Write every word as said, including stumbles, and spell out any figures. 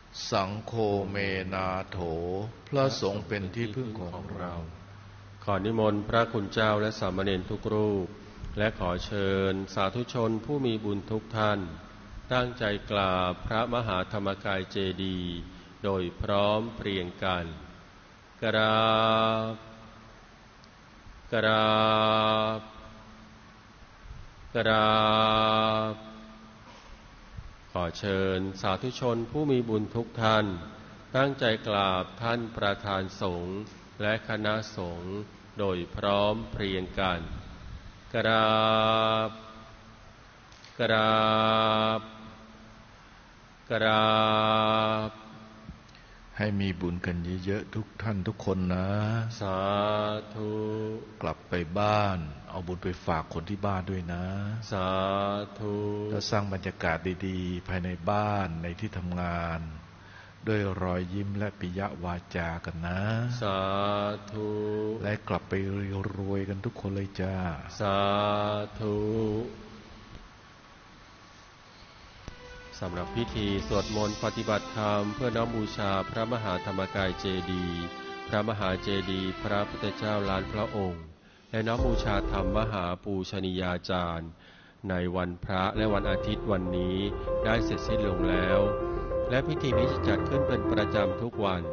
สังโฆเมนาโถพระสงฆ์เป็นที่พึ่งของเราขอนิมนต์พระคุณเจ้าและสามเณรทุกรูปและขอเชิญสาธุชนผู้มีบุญทุกท่านตั้งใจกราบพระมหาธรรมกายเจดีย์โดยพร้อมเพรียงกันกราบกราบกราบขอเชิญสาธุชนผู้มีบุญทุกท่านตั้งใจกราบท่านประธานสงฆ์และคณะสงฆ์โดยพร้อมเพรียงกันกราบกราบกราบให้มีบุญกันเยอะๆทุกท่านทุกคนนะสาธุกลับไปบ้านเอาบุญไปฝากคนที่บ้านด้วยนะสาธุแล้วสร้างบรรยากาศดีๆภายในบ้านในที่ทำงานด้วยรอยยิ้มและปิยวาจากันนะสาธุและกลับไปรวยๆกันทุกคนเลยจ้าสาธุสำหรับพิธีสวดมนต์ปฏิบัติธรรมเพื่อน้อมบูชาพระมหาธรรมกายเจดีย์พระมหาเจดีย์พระพุทธเจ้าล้านพระองค์และน้อมบูชาธรรมมหาปูชนียาจารย์ในวันพระและวันอาทิตย์วันนี้ได้เสร็จสิ้นลงแล้วและพิธีนี้จะจัดขึ้นเป็นประจำทุกวัน